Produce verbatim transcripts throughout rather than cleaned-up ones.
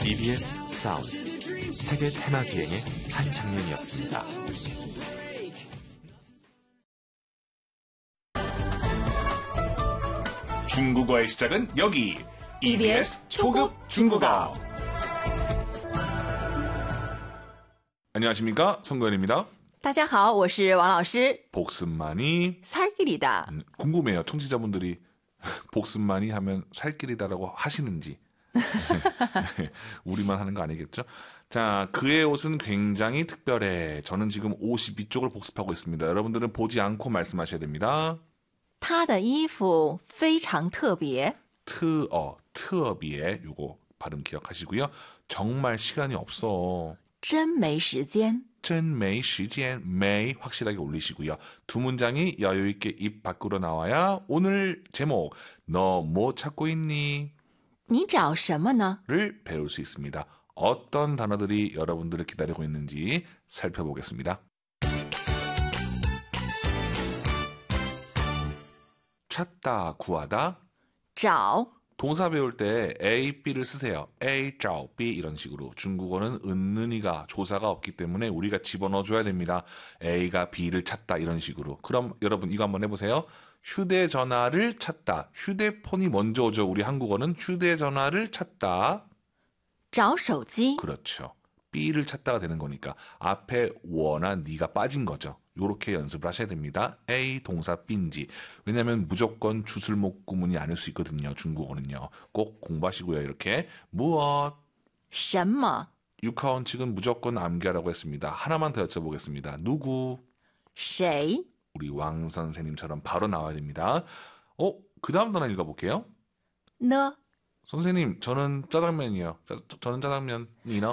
이비에스 사운드 세계 테마 기행의 한 장면이었습니다. 중국어의 시작은 여기 이비에스 초급 중국어. 안녕하십니까, 성구현입니다. 大家好，我是王老师。 복습만이 살길이다. 음, 궁금해요. 청취자분들이 복습만이 하면 살길이다라고 하시는지. 네, 우리만 하는 거 아니겠죠? 자, 그의 옷은 굉장히 특별해. 저는 지금 오십이 쪽을 복습하고 있습니다. 여러분들은 보지 않고 말씀하셔야 됩니다. 他的衣服非常特别。 트어, 트어비에 요거 발음 기억하시고요. 정말 시간이 없어. 真没时间。 真没时间, may 확실하게 올리시고요. 두 문장이 여유 있게 입 밖으로 나와야 오늘 제목 너 뭐 찾고 있니? 你找什么呢？ 를 배울 수 있습니다. 어떤 단어들이 여러분들을 기다리고 있는지 살펴보겠습니다. 찾다, 구하다. 找 동사 배울 때 A, B를 쓰세요. A, 找, B 이런 식으로. 중국어는 은는이가 조사가 없기 때문에 우리가 집어넣어줘야 됩니다. A가 B를 찾다 이런 식으로. 그럼 여러분 이거 한번 해보세요. 휴대전화를 찾다. 휴대폰이 먼저 오죠. 우리 한국어는 휴대전화를 찾다. 找手机。 그렇죠. B를 찾다가 되는 거니까 앞에 워나 니가 빠진 거죠. 요렇게 연습을 하셔야 됩니다. A 동사 B인지. 왜냐하면 무조건 주술목 구문이 아닐 수 있거든요. 중국어는요. 꼭 공부하시고요. 이렇게 무엇? 什么 육하원칙은 무조건 암기하라고 했습니다. 하나만 더 여쭤보겠습니다. 누구? 谁 우리 왕 선생님처럼 바로 나와야 됩니다. 어? 그 다음 단어 읽어볼게요. 呢 선생님, 저는 짜장면이요. 자, 저, 저는 짜장면. 니너?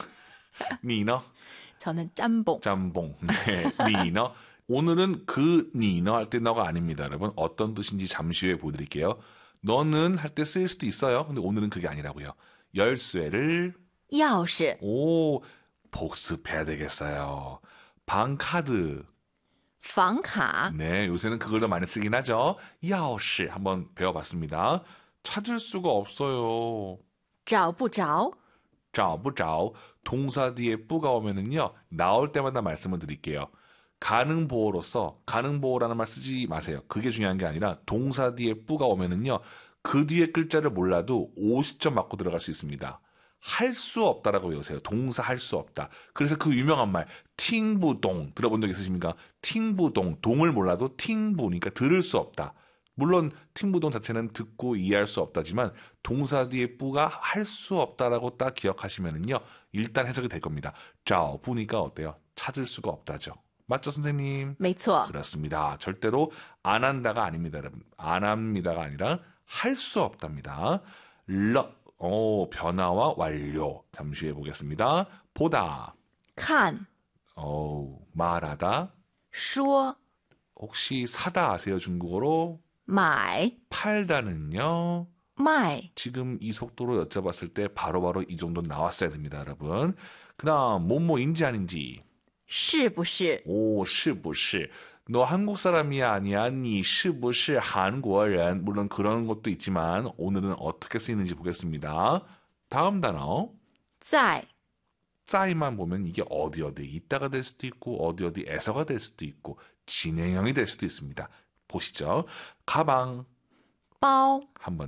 니너? 저는 짬뽕. 짬뽕. 네, 니너. 오늘은 그 니너 할 때 너가 아닙니다, 여러분. 어떤 뜻인지 잠시 후에 보여드릴게요. 너는 할 때 쓰일 수도 있어요. 근데 오늘은 그게 아니라고요. 열쇠를 钥匙 오 복습해야 되겠어요. 방카드. 房卡 네, 요새는 그걸 더 많이 쓰긴 하죠. 야오시 한번 배워봤습니다. 찾을 수가 없어요. 找不着找不着 동사 뒤에 뿌가 오면은요 나올 때마다 말씀을 드릴게요. 가능보어로서 가능보어라는 말 쓰지 마세요. 그게 중요한 게 아니라 동사 뒤에 뿌가 오면은요 그 뒤에 글자를 몰라도 오십 점 맞고 들어갈 수 있습니다. 할 수 없다라고 외우세요. 동사 할 수 없다. 그래서 그 유명한 말 팅부동 들어본 적 있으십니까? 팅부동 동을 몰라도 팅부니까 들을 수 없다. 물론 팅부동 자체는 듣고 이해할 수 없다지만 동사 뒤에 뿌가 할 수 없다라고 딱 기억하시면은요 일단 해석이 될 겁니다. 자, 부니까 어때요? 찾을 수가 없다죠. 맞죠, 선생님? 没错 그렇습니다. 절대로 안 한다가 아닙니다, 여러분. 안 합니다가 아니라 할 수 없답니다. 러, 오, 변화와 완료. 잠시 후에 보겠습니다. 보다, 看 오, 말하다. 说 혹시 사다 아세요, 중국어로? 买 팔다는요. 卖 지금 이 속도로 여쭤봤을 때 바로바로 이 정도 나왔어야 됩니다, 여러분. 그 다음 뭐뭐인지 아닌지. 是不是 오, 是不是? 너 한국 사람이야 아니야? 你是不是韩国人? 물론 그런 것도 있지만 오늘은 어떻게 쓰이는지 보겠습니다. 다음 단어. 在 짜이만 보면 이게 어디 어디 있다가 될 수도 있고 어디 어디에서가 될 수도 있고 진행형이 될 수도 있습니다. 보시죠. 가방 包 한번